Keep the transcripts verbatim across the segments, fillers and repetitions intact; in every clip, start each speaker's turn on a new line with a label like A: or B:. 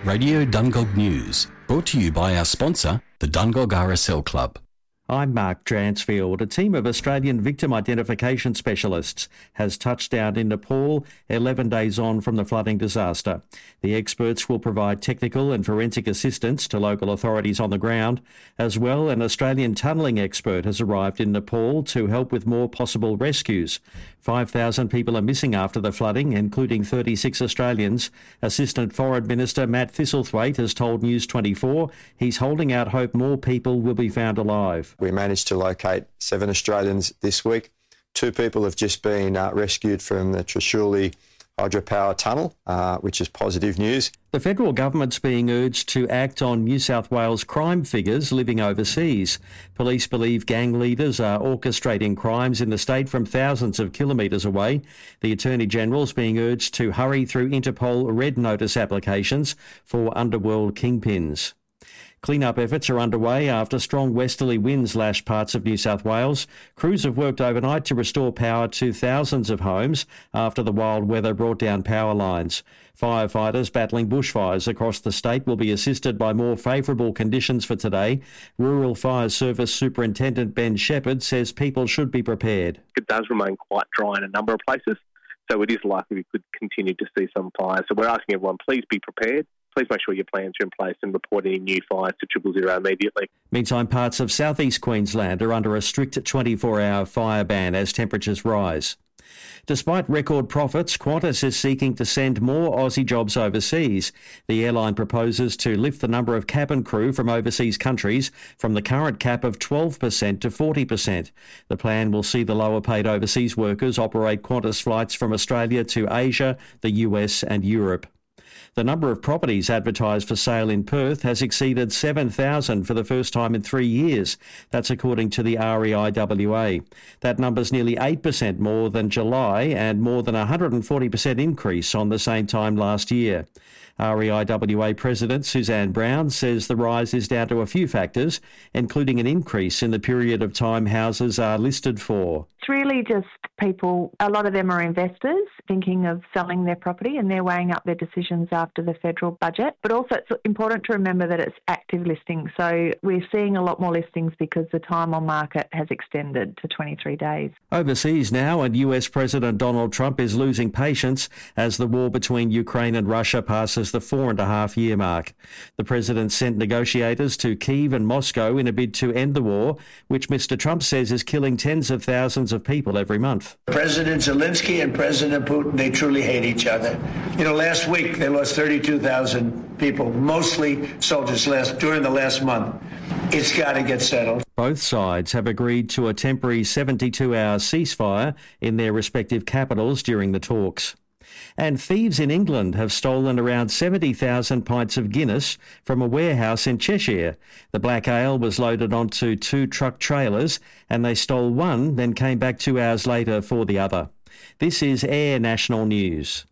A: Radio Dungog News, brought to you by our sponsor, the Dungog R S L Club.
B: I'm Mark Dransfield. A team of Australian victim identification specialists has touched down in Nepal eleven days on from the flooding disaster. The experts will provide technical and forensic assistance to local authorities on the ground. As well, an Australian tunnelling expert has arrived in Nepal to help with more possible rescues. five thousand people are missing after the flooding, including thirty-six Australians. Assistant Foreign Minister Matt Thistlethwaite has told News twenty-four he's holding out hope more people will be found alive.
C: We managed to locate seven Australians this week. Two people have just been uh, rescued from the Trishuli hydropower tunnel, uh, which is positive news.
B: The federal government's being urged to act on New South Wales crime figures living overseas. Police believe gang leaders are orchestrating crimes in the state from thousands of kilometres away. The Attorney General's being urged to hurry through Interpol red notice applications for underworld kingpins. Clean-up efforts are underway after strong westerly winds lashed parts of New South Wales. Crews have worked overnight to restore power to thousands of homes after the wild weather brought down power lines. Firefighters battling bushfires across the state will be assisted by more favourable conditions for today. Rural Fire Service Superintendent Ben Shepherd says people should be prepared.
D: It does remain quite dry in a number of places, so it is likely we could continue to see some fires. So we're asking everyone, please be prepared. Please make sure your plans are in place and report any new fires to triple zero immediately.
B: Meantime, parts of southeast Queensland are under a strict twenty-four hour fire ban as temperatures rise. Despite record profits, Qantas is seeking to send more Aussie jobs overseas. The airline proposes to lift the number of cabin crew from overseas countries from the current cap of twelve percent to forty percent. The plan will see the lower paid overseas workers operate Qantas flights from Australia to Asia, the U S and Europe. The number of properties advertised for sale in Perth has exceeded seven thousand for the first time in three years. That's according to the R E I W A. That number's nearly eight percent more than July and more than a one hundred forty percent increase on the same time last year. R E I W A President Suzanne Brown says the rise is down to a few factors, including an increase in the period of time houses are listed for.
E: It's really just people, a lot of them are investors thinking of selling their property and they're weighing up their decisions after the federal budget. But also it's important to remember that it's active listings. So we're seeing a lot more listings because the time on market has extended to twenty-three days.
B: Overseas now, and U S President Donald Trump is losing patience as the war between Ukraine and Russia passes the four and a half year mark. The president sent negotiators to Kyiv and Moscow in a bid to end the war, which Mister Trump says is killing tens of thousands of people every month.
F: President Zelensky and President Putin, they truly hate each other. You know, last week they lost thirty-two thousand people, mostly soldiers last during the last month. It's got to get settled.
B: Both sides have agreed to a temporary seventy-two hour ceasefire in their respective capitals during the talks. And thieves in England have stolen around seventy thousand pints of Guinness from a warehouse in Cheshire. The black ale was loaded onto two truck trailers and they stole one, then came back two hours later for the other. This is Air National News.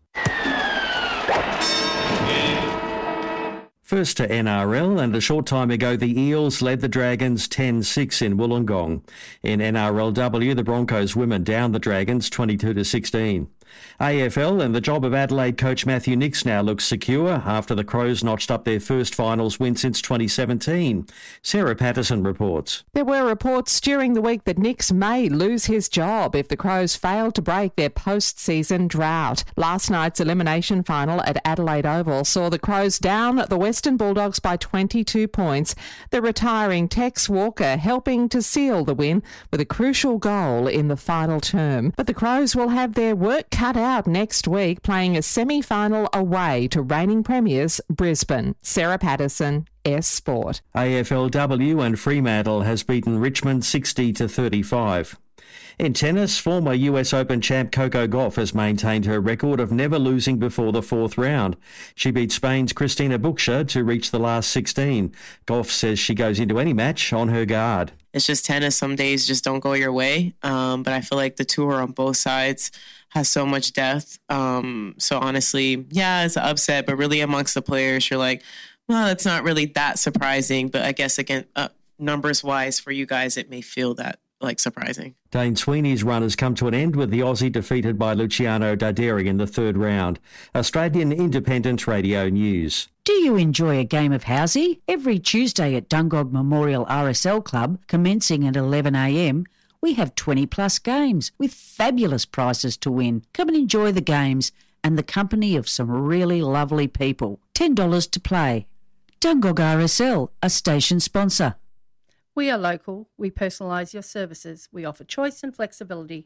B: First to N R L, and a short time ago the Eels led the Dragons ten six in Wollongong. In N R L W, the Broncos women downed the Dragons twenty-two to sixteen. A F L, and the job of Adelaide coach Matthew Nicks now looks secure after the Crows notched up their first finals win since twenty seventeen. Sarah Patterson reports.
G: There were reports during the week that Nicks may lose his job if the Crows fail to break their post-season drought. Last night's elimination final at Adelaide Oval saw the Crows down the Western Bulldogs by twenty-two points, the retiring Tex Walker helping to seal the win with a crucial goal in the final term. But the Crows will have their work cut out next week, playing a semi-final away to reigning premiers Brisbane. Sarah Patterson, S Sport.
B: A F L W, and Fremantle has beaten Richmond sixty to thirty-five. In tennis, former U S Open champ Coco Gauff has maintained her record of never losing before the fourth round. She beat Spain's Cristina Buccia to reach the last sixteen. Gauff says she goes into any match on her guard.
H: It's just tennis. Some days just don't go your way. Um, but I feel like the tour on both sides has so much depth. Um, so honestly, yeah, it's an upset, but really amongst the players, you're like, well, it's not really that surprising. But I guess, again, uh, numbers-wise for you guys, it may feel that like surprising.
B: Dane Sweeney's run has come to an end with the Aussie defeated by Luciano Darderi in the third round. Australian Independent Radio News.
I: Do you enjoy a game of housey? Every Tuesday at Dungog Memorial R S L Club, commencing at eleven a m, we have twenty plus games with fabulous prizes to win. Come and enjoy the games and the company of some really lovely people. ten dollars to play. Dungog R S L, a station sponsor.
J: We are local. We personalise your services. We offer choice and flexibility.